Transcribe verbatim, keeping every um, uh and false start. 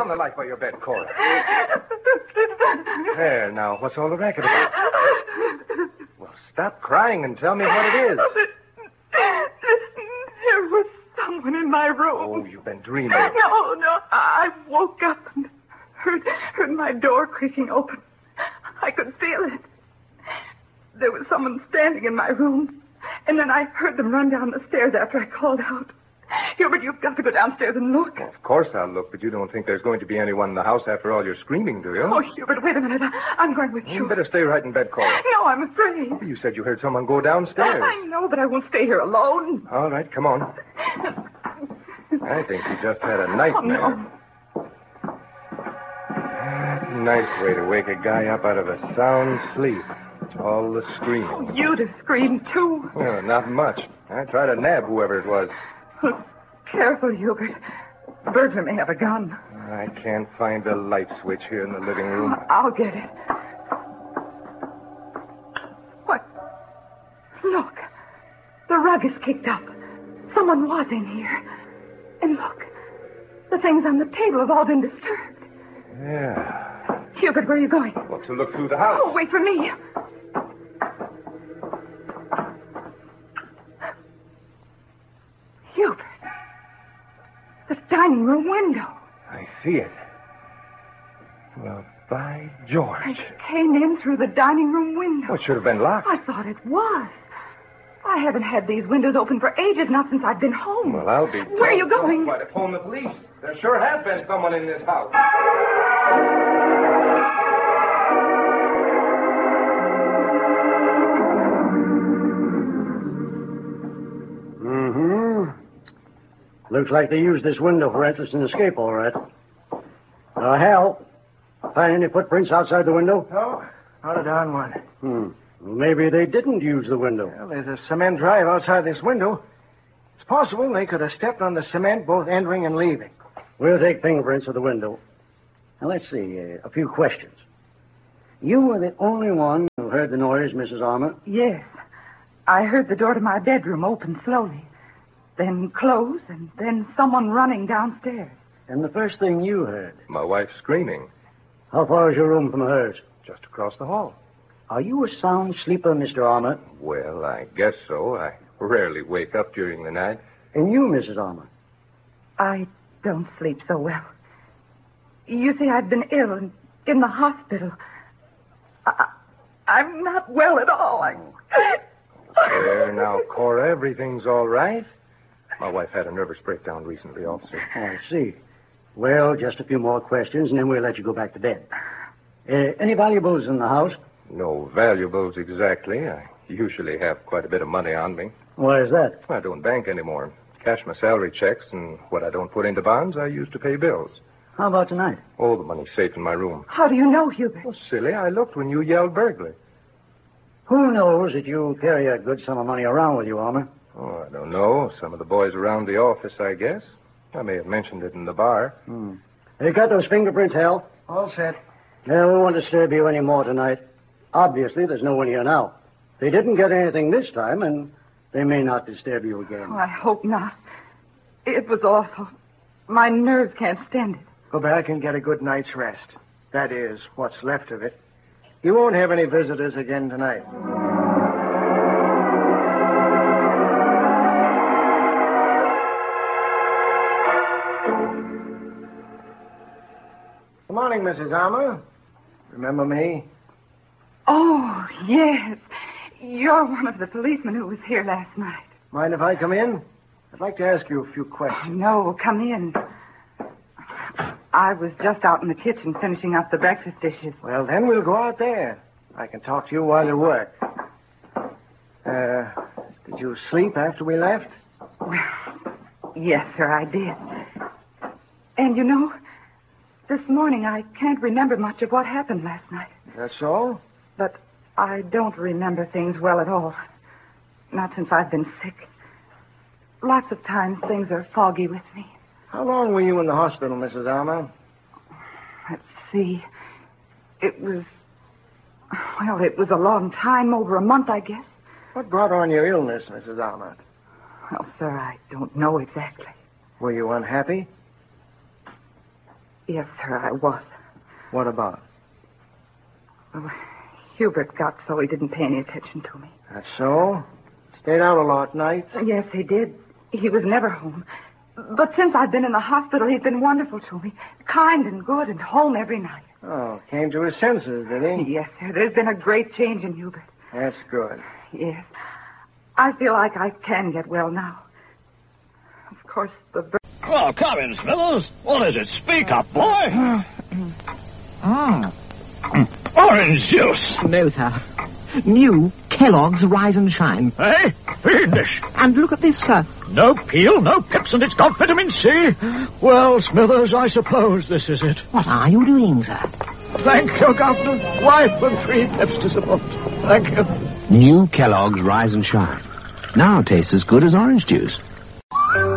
on the light by your bed, Cora. There, now, what's all the racket about? Well, stop crying and tell me what it is. There was someone in my room. Oh, you've been dreaming. No, no. I woke up and heard, heard my door creaking open. I could feel it. There was someone standing in my room. And then I heard them run down the stairs after I called out. Hubert, you've got to go downstairs and look. Well, of course I'll look, but you don't think there's going to be anyone in the house after all your screaming, do you? Oh, Hubert, wait a minute. I, I'm going with you. You better stay right in bed, Cora. No, I'm afraid. You said you heard someone go downstairs. I know, but I won't stay here alone. All right, come on. I think you just had a nightmare. Oh, no. Nice way to wake a guy up out of a sound sleep. All the screaming. Oh, you'd have screamed, too. Well, not much. I tried to nab whoever it was. Oh, careful, Hubert. Burglar may have a gun. I can't find the light switch here in the living room. I'll get it. What? Look. The rug is kicked up. Someone was in here. And look. The things on the table have all been disturbed. Yeah. Hubert, where are you going? Well, to look through the house. Oh, wait for me. Hubert. The dining room window. I see it. Well, by George. I came in through the dining room window. Oh, it should have been locked. I thought it was. I haven't had these windows open for ages, not since I've been home. Well, I'll be... Where are you going? Why, to phone the police. There sure has been someone in this house. Mm-hmm. Looks like they used this window for entrance and escape, all right. Uh, Hal, find any footprints outside the window? No, not a darn one. Hmm. Well, maybe they didn't use the window. Well, there's a cement drive outside this window. It's possible they could have stepped on the cement both entering and leaving. We'll take fingerprints of the window. Now, let's see, uh, a few questions. You were the only one who heard the noise, Missus Armour? Yes. I heard the door to my bedroom open slowly, then close, and then someone running downstairs. And the first thing you heard? My wife screaming. How far is your room from hers? Just across the hall. Are you a sound sleeper, Mister Armour? Well, I guess so. I rarely wake up during the night. And you, Missus Armour? I don't sleep so well. You see, I've been ill and in the hospital. I, I'm not well at all. I... There now, Cora, everything's all right. My wife had a nervous breakdown recently, officer. I see. Well, just a few more questions, and then we'll let you go back to bed. Uh, any valuables in the house? No valuables exactly. I usually have quite a bit of money on me. Why is that? I don't bank anymore. Cash my salary checks, and what I don't put into bonds, I use to pay bills. How about tonight? All the money's safe in my room. How do you know, Hubert? Oh, silly, I looked when you yelled burglary. Who knows that you carry a good sum of money around with you, Armour? Oh, I don't know. Some of the boys around the office, I guess. I may have mentioned it in the bar. Hmm. Have you got those fingerprints, Hal? All set. Yeah, we won't disturb you any more tonight. Obviously, there's no one here now. They didn't get anything this time, and they may not disturb you again. Oh, I hope not. It was awful. My nerves can't stand it. Go back and get a good night's rest. That is, what's left of it. You won't have any visitors again tonight. Good morning, Missus Armour. Remember me? Oh, yes. You're one of the policemen who was here last night. Mind if I come in? I'd like to ask you a few questions. No, come in. I was just out in the kitchen finishing up the breakfast dishes. Well, then we'll go out there. I can talk to you while you work. Uh, did you sleep after we left? Well, yes, sir, I did. And you know, this morning I can't remember much of what happened last night. That's all? But I don't remember things well at all. Not since I've been sick. Lots of times things are foggy with me. How long were you in the hospital, Missus Armour? Let's see. It was... Well, it was a long time, over a month, I guess. What brought on your illness, Missus Armour? Well, sir, I don't know exactly. Were you unhappy? Yes, sir, I was. What about? Well, Hubert got so he didn't pay any attention to me. That's so? Stayed out a lot nights? Yes, he did. He was never home. But since I've been in the hospital, he's been wonderful to me. Kind and good and home every night. Oh, came to his senses, did he? Yes, sir. There's been a great change in Hubert. That's good. Yes. I feel like I can get well now. Of course, the... Well, come in, Smithers. What is it? Speak up, boy. Mm. Orange juice. No, sir. New Kellogg's Rise and Shine. Eh? Fiendish. And look at this, sir. No peel, no pips, and it's got vitamin C. Well, Smithers, I suppose this is it. What are you doing, sir? Thank you, Governor. Wife and three pips to support. Thank you. New Kellogg's Rise and Shine. Now tastes as good as orange juice.